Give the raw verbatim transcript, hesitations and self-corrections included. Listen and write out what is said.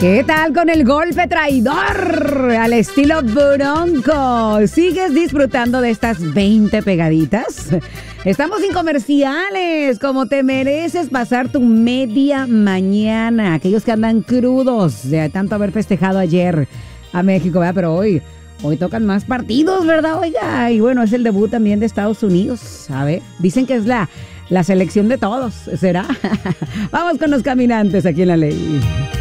¿Qué tal con el golpe traidor al estilo Bronco? ¿Sigues disfrutando de estas veinte pegaditas? Estamos sin comerciales, como te mereces pasar tu media mañana. Aquellos que andan crudos de tanto haber festejado ayer a México, ¿verdad? Pero hoy, hoy tocan más partidos, ¿verdad? Oiga, y bueno, es el debut también de Estados Unidos, ¿sabe? Dicen que es la, la selección de todos, ¿será? Vamos con los caminantes aquí en La Ley.